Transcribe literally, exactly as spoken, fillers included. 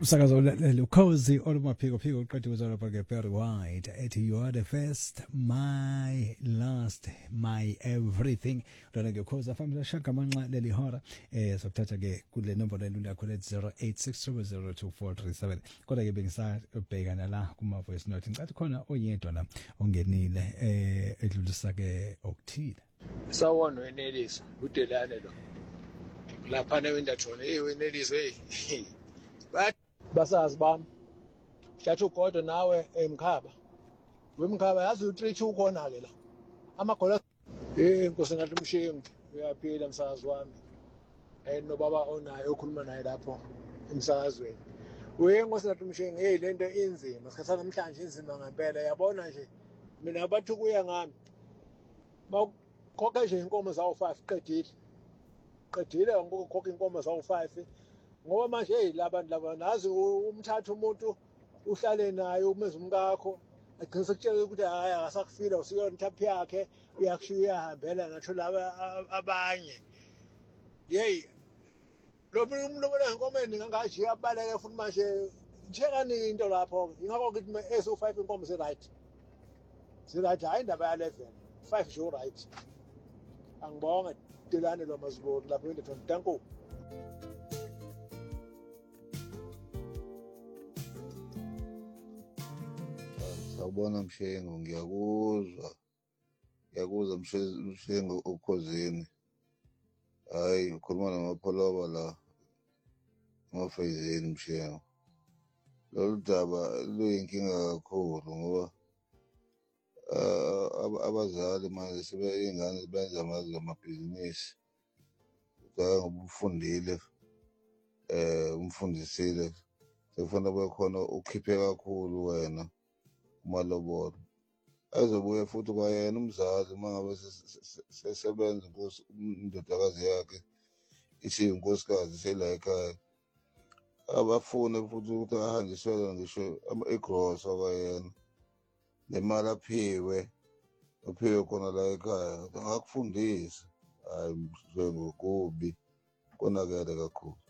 Umsakazo Ukhozi olumaphiko phiko uqedwe kuzona ke Perry White ethi you are the first my last my everything. Lona ke Ukhozi afamile shaka manxa leli hora eh sokuthatha ke kule nombolo elula yakho le zero eight six zero zero two four three seven. Kodwa ke bengisabhekana la kuma voice note ngicathi khona oyedwa la ongenile eh edlulisa ke okuthile. Sawona wenelisa udelane lo. Lapha newendathona hey wenelisa hey. Bathi basazi bami shathi ugodo nawe emkhaba wemkhaba yazi utrichi ukhona ke la amagolo eh inkosi ngathi umshengu uyaphila msakazi wami eh nobaba onayo okhuluma naye lapho emsakazweni uyenkosi ngathi umshengu hey lento inzima sikhatha namhlanje inzima ngempela yabona nje mina bathi kuya ngami bakhokha nje inkomo zawo five qedile qedile ngokukhokha inkomo zawo five ngoba manje hey labantu laba nazi umthatha umuntu uhlale naye umenza umkakho agcina ukutshela ukuthi hayi akasakufila usiyona thaphi yakhe uyakushiya uyahambela ngisho laba abanye hey lo muntu lobona inkomeni ngangathi yabaleka futhi manje ngichekani into lapho ingakho ukuthi S O five inkomo se right se right hayi indaba ya eleven five nje right angibonga delane lo maziboni lapho into danko. Sawubona Mshengu, ngiyakuzwa ngiyakuzwa Mshengu Ukhozini. Hayi ukhuluma namapholoba la ngofezeni Mshengu. Lolu daba luyinkinga kakhulu ngoba abazali manje sebe ingane benza amabhizinisi. Kodwa ngoba ufundile eh umfundisile sekufanele kube khona ukhiphe kakhulu wena umalobolo azobuye futhi kwayena umzali mangabe sesebenza inkosi indodakazi yakhe isiyinkosikazi sela ekhaya abafune futhi ukuthi ahanjiswe ngisho igross kwayena nemali aphiwe aphiwe khona la ekhaya ngakufundisa hayi njengokubi konakele kakhulu.